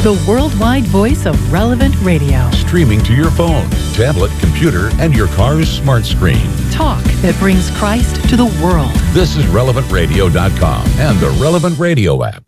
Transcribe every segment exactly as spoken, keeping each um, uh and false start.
the worldwide voice of Relevant Radio. Streaming to your phone, tablet, computer, and your car's smart screen. Talk that brings Christ to the world. This is relevant radio dot com and the Relevant Radio app.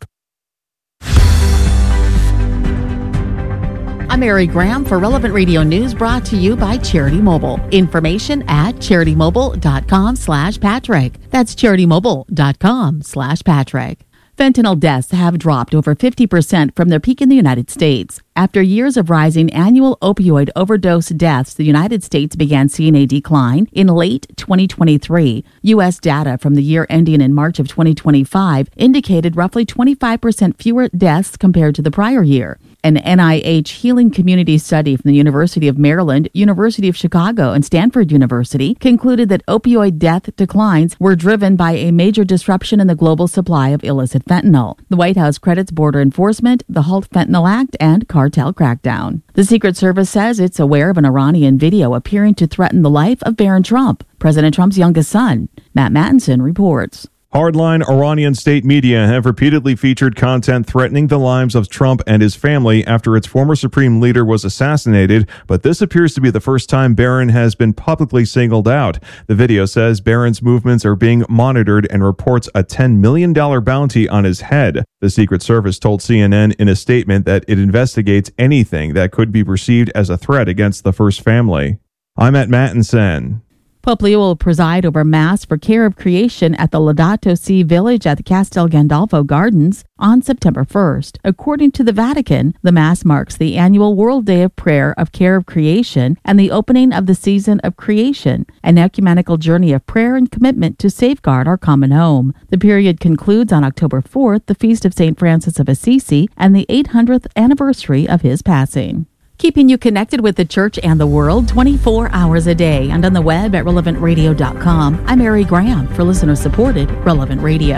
I'm Mary Graham for Relevant Radio News, brought to you by Charity Mobile. Information at charity-mobile.com slash Patrick. That's charity-mobile.com slash Patrick. Fentanyl deaths have dropped over fifty percent from their peak in the United States. After years of rising annual opioid overdose deaths, the United States began seeing a decline in late twenty twenty-three. U S data from the year ending in March of twenty twenty-five indicated roughly twenty-five percent fewer deaths compared to the prior year. An N I H Healing Community study from the University of Maryland, University of Chicago, and Stanford University concluded that opioid death declines were driven by a major disruption in the global supply of illicit fentanyl. The White House credits border enforcement, the Halt Fentanyl Act, and cartel crackdown. The Secret Service says it's aware of an Iranian video appearing to threaten the life of Barron Trump, President Trump's youngest son. Matt Mattinson reports. Hardline Iranian state media have repeatedly featured content threatening the lives of Trump and his family after its former supreme leader was assassinated, but this appears to be the first time Barron has been publicly singled out. The video says Barron's movements are being monitored and reports a ten million dollars bounty on his head. The Secret Service told C N N in a statement that it investigates anything that could be perceived as a threat against the first family. I'm at Mattinson. Pope Leo will preside over Mass for Care of Creation at the Laudato Si Village at the Castel Gandolfo Gardens on September first. According to the Vatican, the Mass marks the annual World Day of Prayer of Care of Creation and the opening of the season of creation, an ecumenical journey of prayer and commitment to safeguard our common home. The period concludes on October fourth, the feast of Saint Francis of Assisi, and the eight hundredth anniversary of his passing. Keeping you connected with the church and the world twenty-four hours a day and on the web at relevant radio dot com. I'm Mary Graham for listener-supported Relevant Radio.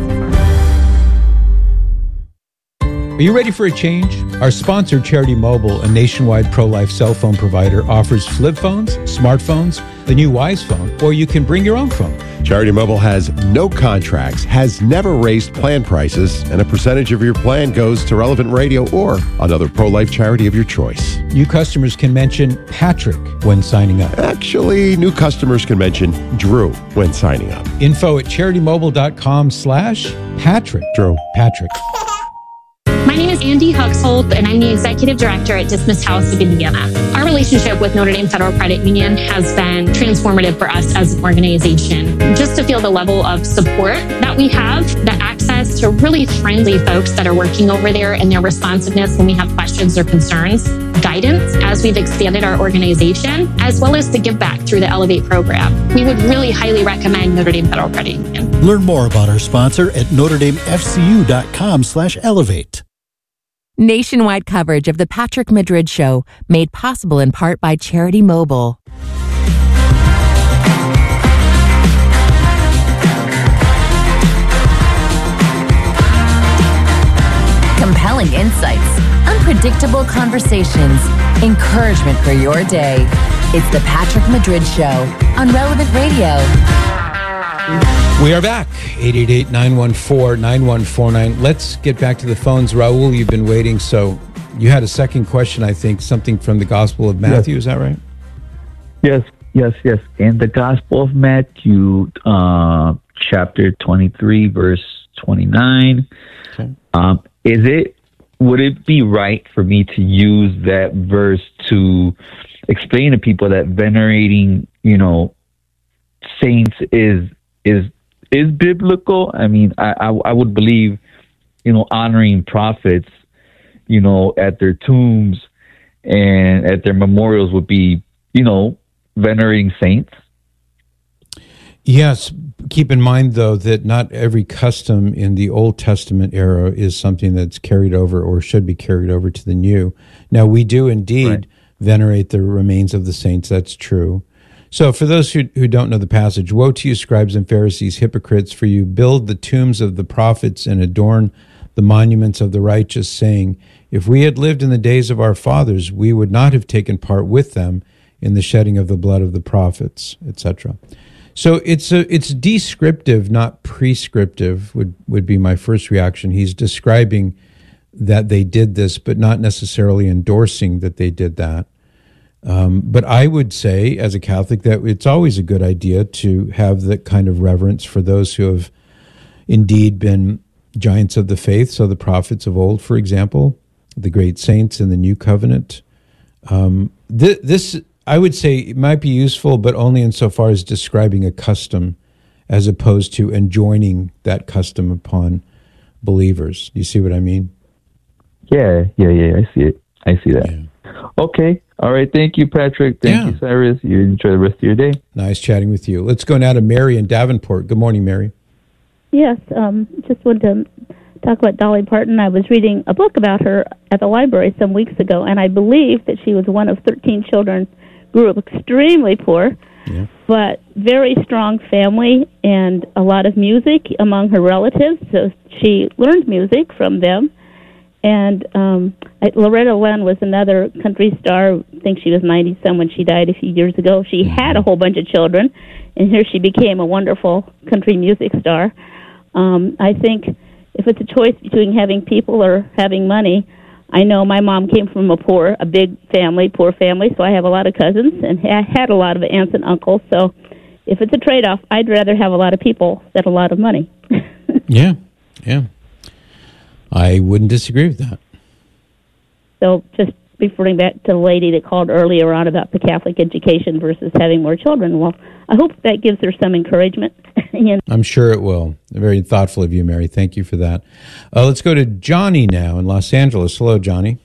Are you ready for a change? Our sponsor, Charity Mobile, a nationwide pro-life cell phone provider, offers flip phones, smartphones, the new Wise phone, or you can bring your own phone. Charity Mobile has no contracts, has never raised plan prices, and a percentage of your plan goes to Relevant Radio or another pro-life charity of your choice. New customers can mention Patrick when signing up. Actually, new customers can mention Drew when signing up. Info at charity-mobile.com slash Patrick. Drew. Patrick. My name is Andy Huxhold, and I'm the Executive Director at Dismiss House of Indiana. Our relationship with Notre Dame Federal Credit Union has been transformative for us as an organization. Just to feel the level of support that we have, the access to really friendly folks that are working over there, and their responsiveness when we have questions or concerns, guidance as we've expanded our organization, as well as the give back through the Elevate program. We would really highly recommend Notre Dame Federal Credit Union. Learn more about our sponsor at notre dame f c u dot com slash elevate. Nationwide coverage of the Patrick Madrid Show, made possible in part by Charity Mobile. Compelling insights, unpredictable conversations, encouragement for your day. It's the Patrick Madrid Show on Relevant Radio. We are back. eight eight eight, nine one four, nine one four nine. Let's get back to the phones. Raul, you've been waiting. So you had a second question, I think, something from the Gospel of Matthew. Yes. Is that right? Yes, yes, yes. In the Gospel of Matthew, uh, chapter twenty-three, verse twenty-nine, okay. um, is it, would it be right for me to use that verse to explain to people that venerating, you know, saints is is is biblical? I mean, I, I I would believe, you know, honoring prophets, you know, at their tombs and at their memorials would be, you know, venerating saints. Yes. Keep in mind, though, that not every custom in the Old Testament era is something that's carried over or should be carried over to the New. Now, we do indeed right. venerate the remains of the saints. That's true. So for those who, who don't know the passage, woe to you, scribes and Pharisees, hypocrites, for you build the tombs of the prophets and adorn the monuments of the righteous, saying, if we had lived in the days of our fathers, we would not have taken part with them in the shedding of the blood of the prophets, et cetera. So it's a, it's descriptive, not prescriptive, would, would be my first reaction. He's describing that they did this, but not necessarily endorsing that they did that. Um, but I would say, as a Catholic, that it's always a good idea to have that kind of reverence for those who have indeed been giants of the faith. So the prophets of old, for example, the great saints in the New Covenant. Um, th- this, I would say, it might be useful, but only insofar as describing a custom as opposed to enjoining that custom upon believers. You see what I mean? Yeah, yeah, yeah. I see it. I see that. Yeah. Okay. All right. Thank you, Patrick. Thank yeah. you, Cyrus. You enjoy the rest of your day. Nice chatting with you. Let's go now to Mary in Davenport. Good morning, Mary. Yes. Um, just wanted to talk about Dolly Parton. I was reading a book about her at the library some weeks ago, and I believe that she was one of thirteen children, grew up extremely poor, yeah. but very strong family and a lot of music among her relatives. So she learned music from them. And um, I, Loretta Lynn was another country star. I think she was ninety-some when she died a few years ago. She mm-hmm. had a whole bunch of children, and here she became a wonderful country music star. Um, I think if it's a choice between having people or having money, I know my mom came from a poor, a big family, poor family, so I have a lot of cousins and ha- had a lot of aunts and uncles. So if it's a trade-off, I'd rather have a lot of people than a lot of money. yeah, yeah. I wouldn't disagree with that. So just referring back to the lady that called earlier on about the Catholic education versus having more children, well, I hope that gives her some encouragement. you know. I'm sure it will. Very thoughtful of you, Mary. Thank you for that. Uh, let's go to Johnny now in Los Angeles. Hello, Johnny.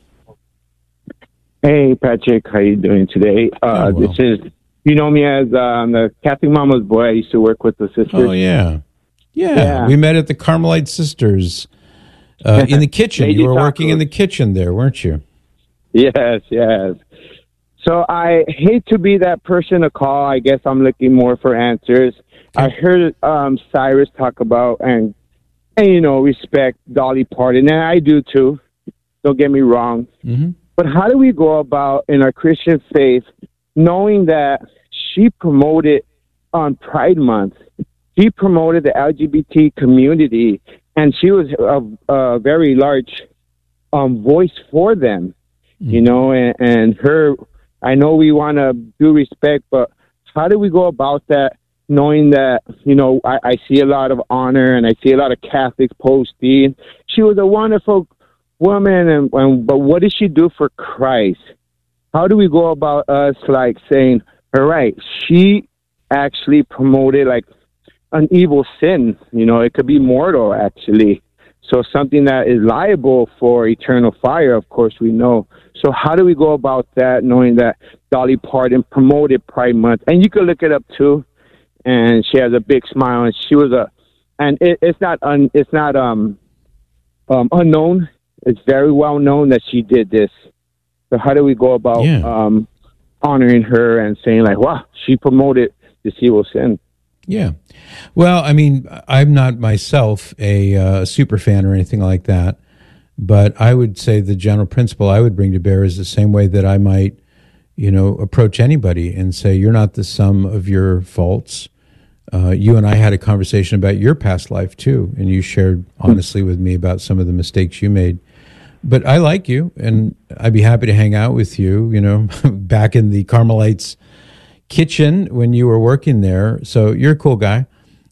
Hey, Patrick. How you doing today? Uh, oh, well. This is, you know me as um, the Catholic Mama's boy. I used to work with the sisters. Oh, yeah. Yeah. yeah. We met at the Carmelite Sisters. Uh, in the kitchen. You were working in the kitchen there, weren't you? Yes, yes. So I hate to be that person to call. I guess I'm looking more for answers. Okay. I heard um, Cyrus talk about and, and, you know, respect Dolly Parton, and I do too. Don't get me wrong. Mm-hmm. But how do we go about in our Christian faith knowing that she promoted on Pride Month, she promoted the L G B T community, and she was a, a very large um, voice for them, mm. you know, and, and her, I know we want to do respect, but how do we go about that knowing that, you know, I, I see a lot of honor and I see a lot of Catholics posting. She was a wonderful woman, and, and but what did she do for Christ? How do we go about us, like, saying, all right, she actually promoted, like, an evil sin, you know, it could be mortal, actually. So something that is liable for eternal fire, of course, we know. So how do we go about that, knowing that Dolly Parton promoted Pride Month? And you can look it up, too. And she has a big smile, and she was a, and it, it's not, un, it's not um, um, unknown. It's very well known that she did this. So how do we go about yeah. um, honoring her and saying, like, wow, she promoted this evil sin? Yeah. Well, I mean, I'm not myself a uh, super fan or anything like that, but I would say the general principle I would bring to bear is the same way that I might, you know, approach anybody and say, you're not the sum of your faults. Uh, you and I had a conversation about your past life, too, and you shared honestly with me about some of the mistakes you made. But I like you, and I'd be happy to hang out with you, you know, back in the Carmelites' kitchen when you were working there. So you're a cool guy.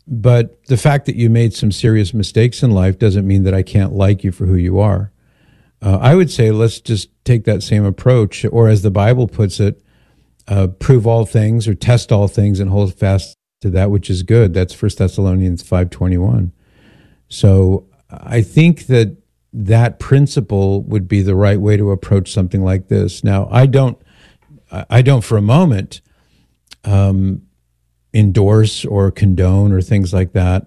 But the fact that you made some serious mistakes in life doesn't mean that I can't like you for who you are. Uh, I would say let's just take that same approach, or as the Bible puts it, uh, prove all things or test all things and hold fast to that which is good. That's First Thessalonians five twenty-one. So I think that that principle would be the right way to approach something like this. Now, I don't, I don't for a moment um, endorse or condone or things like that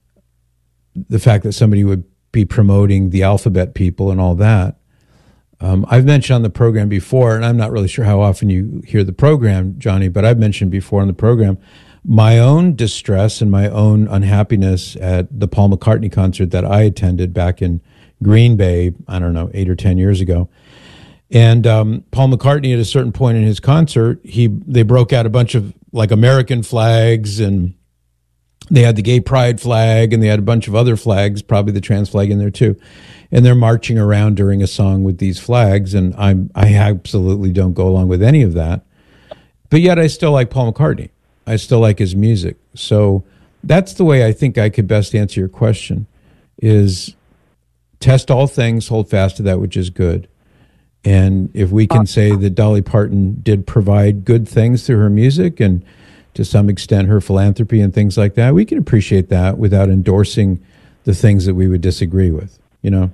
the fact that somebody would be promoting the alphabet people and all that. Um, I've mentioned on the program before, and I'm not really sure how often you hear the program, Johnny, but I've mentioned before on the program my own distress and my own unhappiness at the Paul McCartney concert that I attended back in Green Bay, I don't know, eight or ten years ago. And um, Paul McCartney, at a certain point in his concert, he they broke out a bunch of like American flags and they had the gay pride flag, and they had a bunch of other flags, probably the trans flag in there too. And they're marching around during a song with these flags, and I'm I absolutely don't go along with any of that. But yet I still like Paul McCartney. I still like his music. So that's the way I think I could best answer your question, is test all things, hold fast to that which is good. And if we can say that Dolly Parton did provide good things through her music and to some extent her philanthropy and things like that, we can appreciate that without endorsing the things that we would disagree with, you know?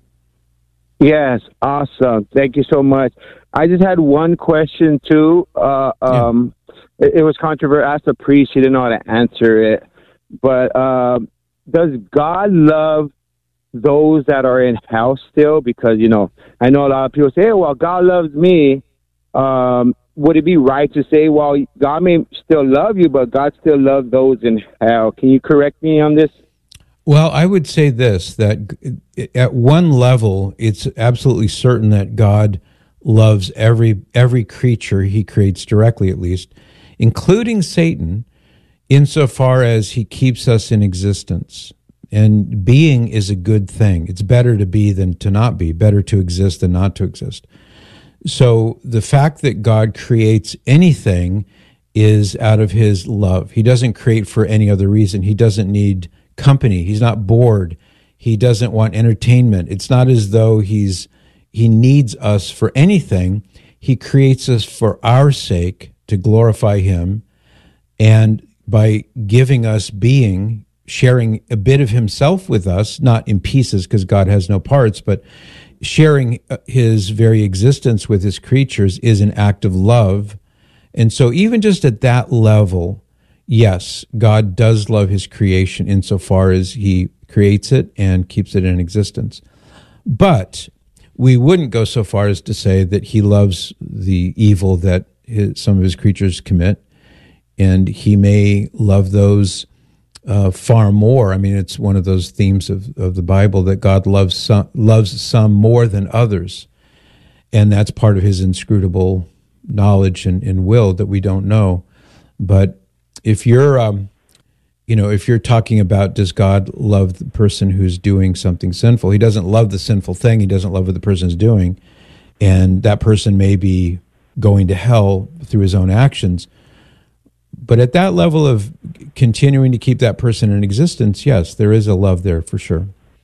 Yes, awesome. Thank you so much. I just had one question, too. Uh, um, yeah. it, it was controversial. I asked a priest. He didn't know how to answer it. But uh, does God love those that are in hell still? Because, you know, I know a lot of people say, hey, well, God loves me. Um, would it be right to say, well, God may still love you, but God still loves those in hell? Can you correct me on this? Well, I would say this, that at one level, it's absolutely certain that God loves every every creature he creates directly, at least, including Satan, insofar as he keeps us in existence. And being is a good thing. It's better to be than to not be, better to exist than not to exist. So the fact that God creates anything is out of his love. He doesn't create for any other reason. He doesn't need company. He's not bored. He doesn't want entertainment. It's not as though he's he needs us for anything. He creates us for our sake, to glorify him, and by giving us being, sharing a bit of himself with us, not in pieces because God has no parts, but sharing his very existence with his creatures is an act of love. And so even just at that level, yes, God does love his creation insofar as he creates it and keeps it in existence. But we wouldn't go so far as to say that he loves the evil that his, some of his creatures commit, and he may love those uh, far more. I mean, it's one of those themes of, of the Bible that God loves some, loves some more than others, and that's part of his inscrutable knowledge and, and will that we don't know. But if you're, um, you know, if you're talking about does God love the person who's doing something sinful, he doesn't love the sinful thing. He doesn't love what the person is doing. And that person may be going to hell through his own actions. But at that level of continuing to keep that person in existence, yes, there is a love there for sure.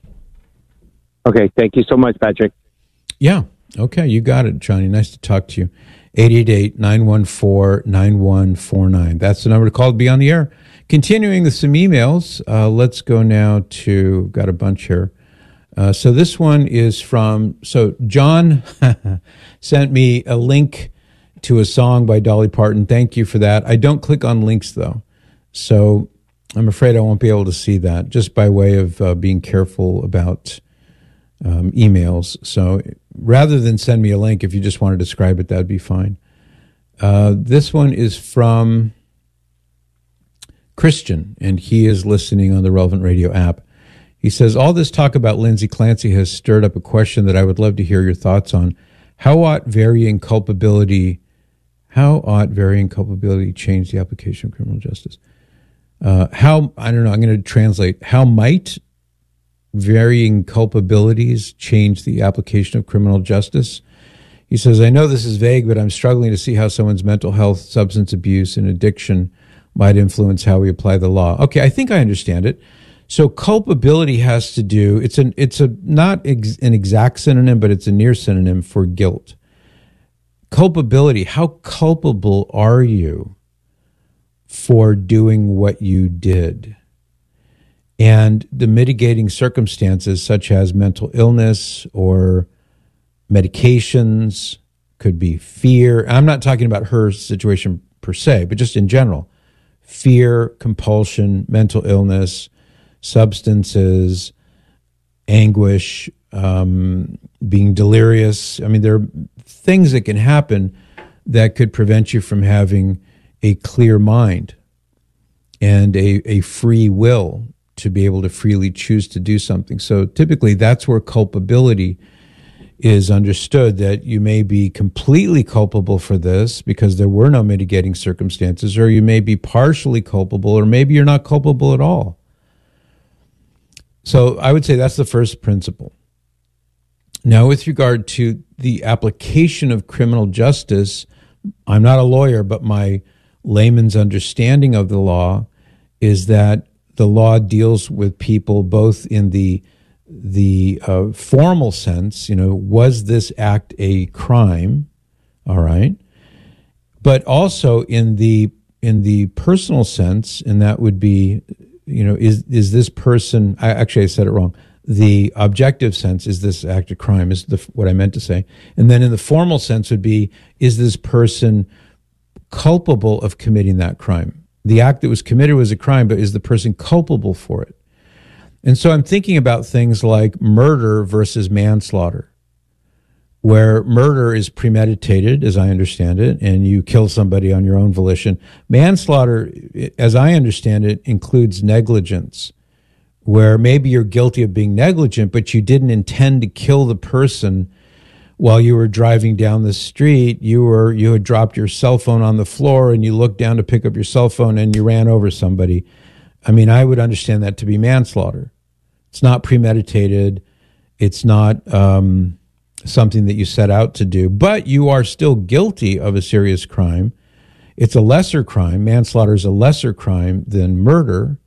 Okay. Thank you so much, Patrick. Yeah. Okay. You got it, Johnny. Nice to talk to you. eight eight eight, nine one four, nine one four nine. That's the number to call to be on the air. Continuing with some emails, uh, let's go now to, got a bunch here. Uh, so this one is from, so John sent me a link to a song by Dolly Parton. Thank you for that. I don't click on links, though. So I'm afraid I won't be able to see that, just by way of uh, being careful about um, emails. So rather than send me a link, if you just want to describe it, that'd be fine. Uh, this one is from Christian, and he is listening on the Relevant Radio app. He says, all this talk about Lindsay Clancy has stirred up a question that I would love to hear your thoughts on. How ought varying culpability, how ought varying culpability change the application of criminal justice? Uh, how, I don't know, I'm going to translate. How might varying culpabilities change the application of criminal justice? He says, I know this is vague, but I'm struggling to see how someone's mental health, substance abuse, and addiction might influence how we apply the law. Okay, I think I understand it. So culpability has to do, it's an it's a not ex, an exact synonym, but it's a near synonym for guilt. Culpability, how culpable are you for doing what you did? And the mitigating circumstances such as mental illness or medications, could be fear. I'm not talking about her situation per se, but just in general. Fear, compulsion, mental illness, substances, anguish, um, being delirious. I mean, there are things that can happen that could prevent you from having a clear mind and a, a free will to be able to freely choose to do something. So typically that's where culpability is understood that you may be completely culpable for this because there were no mitigating circumstances, or you may be partially culpable, or maybe you're not culpable at all. So I would say that's the first principle. Now, with regard to the application of criminal justice, I'm not a lawyer, but my layman's understanding of the law is that the law deals with people both in the the uh, formal sense, you know, was this act a crime? All right. But also in the in the personal sense, and that would be, you know, is is this person, I actually I said it wrong. The objective sense, is this act a crime, is the, what I meant to say. And then in the formal sense would be, is this person culpable of committing that crime? The act that was committed was a crime, but is the person culpable for it? And so I'm thinking about things like murder versus manslaughter, where murder is premeditated, as I understand it, and you kill somebody on your own volition. Manslaughter, as I understand it, includes negligence, where maybe you're guilty of being negligent, but you didn't intend to kill the person while you were driving down the street. You were you had dropped your cell phone on the floor, and you looked down to pick up your cell phone, and you ran over somebody. I mean, I would understand that to be manslaughter. It's not premeditated. It's not um, something that you set out to do, but you are still guilty of a serious crime. It's a lesser crime. Manslaughter is a lesser crime than murder,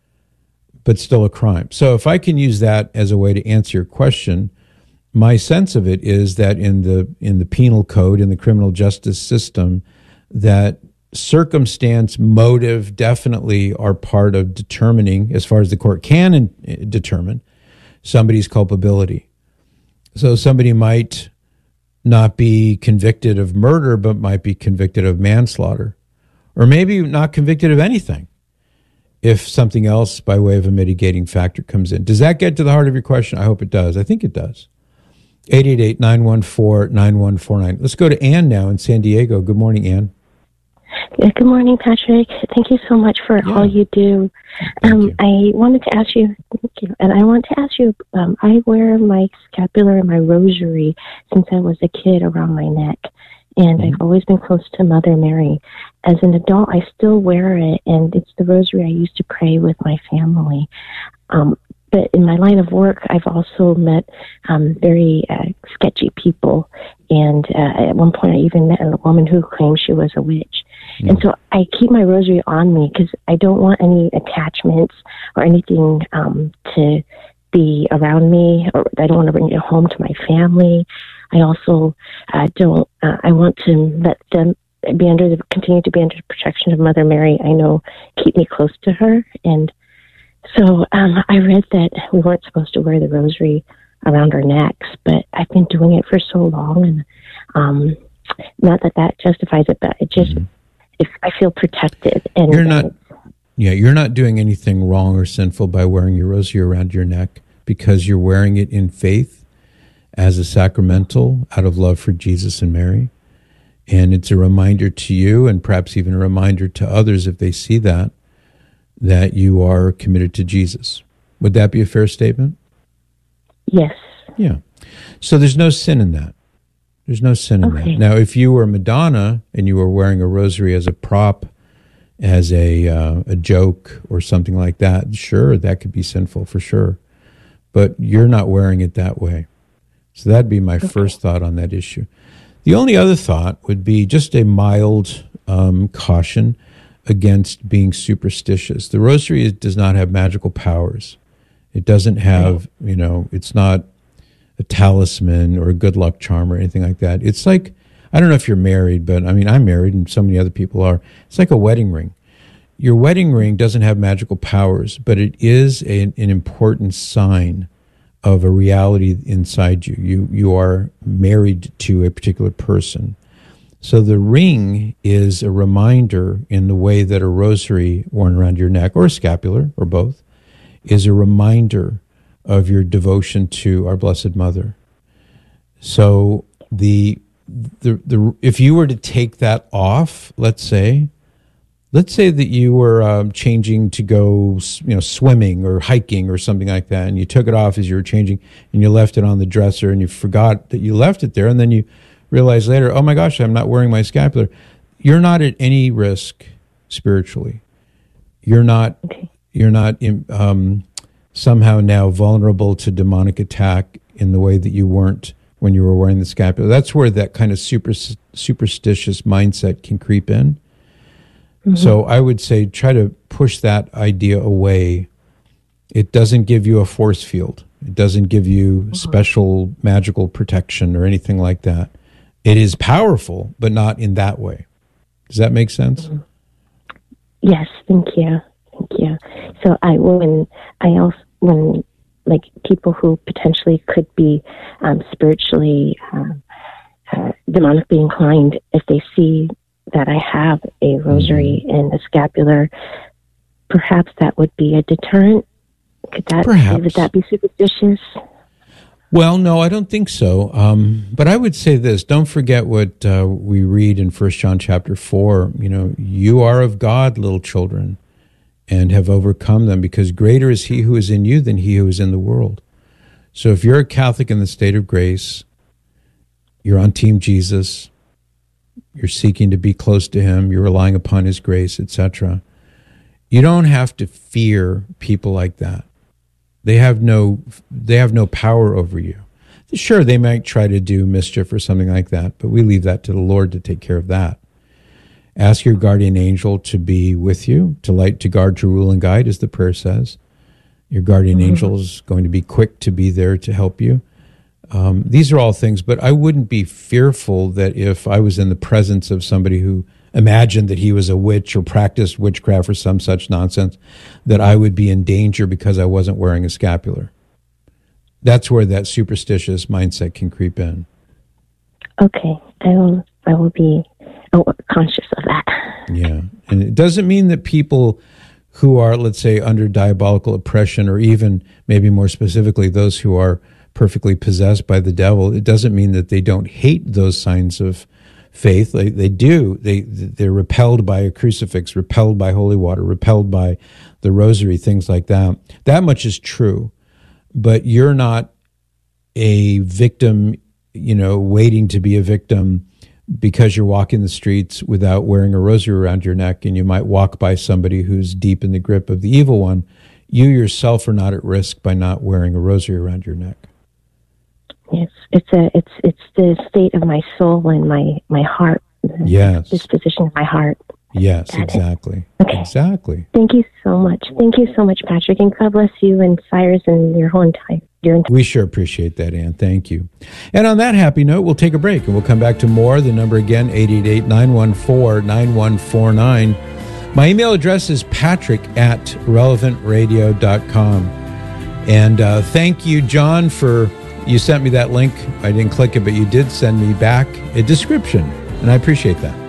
but still a crime. So if I can use that as a way to answer your question, my sense of it is that in the in the penal code, in the criminal justice system, that circumstance, motive definitely are part of determining, as far as the court can in, determine, somebody's culpability. So somebody might not be convicted of murder, but might be convicted of manslaughter, or maybe not convicted of anything if something else by way of a mitigating factor comes in. Does that get to the heart of your question? I hope it does. I think it does. eight eight eight, nine one four, nine one four nine. Let's go to Ann now in San Diego. Good morning, Ann. Yeah, good morning, Patrick. Thank you so much for yeah. all you do. Um, you. I wanted to ask you, thank you, and I want to ask you, um, I wear my scapular and my rosary since I was a kid around my neck, and mm-hmm. I've always been close to Mother Mary. As an adult, I still wear it, and it's the rosary I used to pray with my family. Um, but in my line of work, I've also met um, very uh, sketchy people, and uh, at one point I even met a woman who claimed she was a witch. Mm. And so I keep my rosary on me because I don't want any attachments or anything um, to be around me, or I don't want to bring it home to my family. I also uh, don't, uh, I want to let them be under the, continue to be under the protection of Mother Mary. I know, keep me close to her. And so um, I read that we weren't supposed to wear the rosary around our necks, but I've been doing it for so long, and um, not that that justifies it, but it just, mm-hmm. if I feel protected. And you're not, yeah, you're not doing anything wrong or sinful by wearing your rosary around your neck, because you're wearing it in faith as a sacramental out of love for Jesus and Mary. And it's a reminder to you, and perhaps even a reminder to others if they see that, that you are committed to Jesus. Would that be a fair statement? Yes. Yeah. So there's no sin in that. There's no sin in okay. that. Now, if you were Madonna and you were wearing a rosary as a prop, as a uh, a joke or something like that, sure, that could be sinful for sure. But you're not wearing it that way. So that'd be my okay. first thought on that issue. The only other thought would be just a mild um, caution against being superstitious. The rosary is, does not have magical powers. It doesn't have, you know, it's not a talisman or a good luck charm or anything like that. It's like, I don't know if you're married, but I mean, I'm married and so many other people are. It's like a wedding ring. Your wedding ring doesn't have magical powers, but it is a, an important sign of a reality inside you. You you are married to a particular person. So the ring is a reminder, in the way that a rosary worn around your neck, or a scapular, or both, is a reminder of your devotion to our Blessed Mother. So the the the if you were to take that off, let's say, let's say that you were um, changing to go, you know, swimming or hiking or something like that, and you took it off as you were changing, and you left it on the dresser, and you forgot that you left it there, and then you realize later, oh my gosh, I'm not wearing my scapular. You're not at any risk spiritually. You're not. Okay. You're not um, somehow now vulnerable to demonic attack in the way that you weren't when you were wearing the scapular. That's where that kind of super superstitious mindset can creep in. Mm-hmm. So I would say try to push that idea away. It doesn't give you a force field. It doesn't give you mm-hmm. special magical protection or anything like that. It is powerful, but not in that way. Does that make sense? Mm-hmm. Yes, thank you. Thank you. So I, when I also, when like people who potentially could be um, spiritually uh, uh, demonically inclined, if they see that I have a rosary mm-hmm. and a scapular, perhaps that would be a deterrent. Could that perhaps. Would that be superstitious? Well, no, I don't think so. Um, but I would say this: don't forget what uh, we read in First John chapter four. You know, you are of God, little children, and have overcome them, because greater is He who is in you than he who is in the world. So, if you're a Catholic in the state of grace, you're on Team Jesus. You're seeking to be close to Him. You're relying upon His grace, et cetera. You don't have to fear people like that. They have no, they have no power over you. Sure, they might try to do mischief or something like that, but we leave that to the Lord to take care of that. Ask your guardian angel to be with you, to light, to guard, to rule, and guide, as the prayer says. Your guardian mm-hmm. angel is going to be quick to be there to help you. Um, these are all things, but I wouldn't be fearful that if I was in the presence of somebody who imagined that he was a witch or practiced witchcraft or some such nonsense, that I would be in danger because I wasn't wearing a scapular. That's where that superstitious mindset can creep in. Okay, I will. I will be conscious of that. Yeah, and it doesn't mean that people who are, let's say, under diabolical oppression, or even maybe more specifically, those who are perfectly possessed by the devil, it doesn't mean that they don't hate those signs of faith. They, they do. They, they're repelled by a crucifix, repelled by holy water, repelled by the rosary, things like that. That much is true. But you're not a victim, you know, waiting to be a victim because you're walking the streets without wearing a rosary around your neck, and you might walk by somebody who's deep in the grip of the evil one. You yourself are not at risk by not wearing a rosary around your neck. Yes, it's a it's it's the state of my soul and my my heart. Yes, disposition of my heart. Yes, Got exactly. Okay. Exactly. Thank you so much. Thank you so much, Patrick, and God bless you and Cyrus and your whole entire. Your entire- we sure appreciate that, Ann. Thank you. And on that happy note, we'll take a break, and we'll come back to more. The number again, eight eight eight, nine one four, nine one four nine. My email address is patrick at relevant radio dot com. And uh, thank you, John, for... You sent me that link. I didn't click it, but you did send me back a description, and I appreciate that.